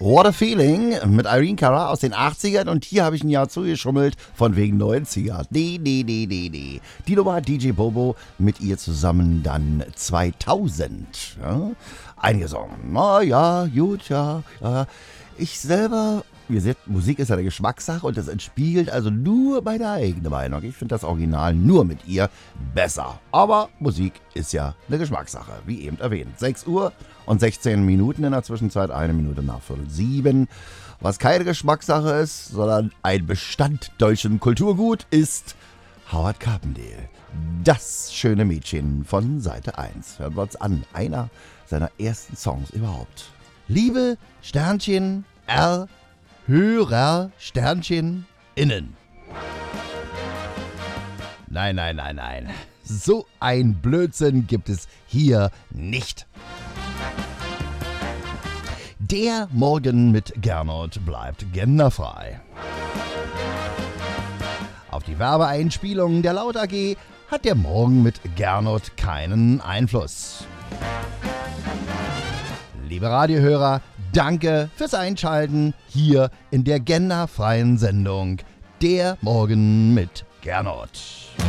What a Feeling mit Irene Cara aus den 80ern und hier habe ich ein Jahr zugeschummelt von wegen 90er. Nee. Die Nummer hat DJ Bobo mit ihr zusammen dann 2000. Ja? Einige sagen, na ja, gut, ja. Ich selber, ihr seht, Musik ist ja eine Geschmackssache und das entspiegelt also nur meine eigene Meinung. Ich finde das Original nur mit ihr besser. Aber Musik ist ja eine Geschmackssache, wie eben erwähnt. 6 Uhr und 16 Minuten in der Zwischenzeit, 1 Minute nach 6:45. Was keine Geschmackssache ist, sondern ein Bestand deutschen Kulturgut ist Howard Carpendale. Das schöne Mädchen von Seite 1. Hören wir uns an. Einer seiner ersten Songs überhaupt. Liebe Sternchen R. Hörer Sternchen innen. Nein. So ein Blödsinn gibt es hier nicht. Der Morgen mit Gernot bleibt genderfrei. Auf die Werbeeinspielungen der Laut AG hat der Morgen mit Gernot keinen Einfluss. Liebe Radiohörer, danke fürs Einschalten hier in der genderfreien Sendung Der Morgen mit Gernot.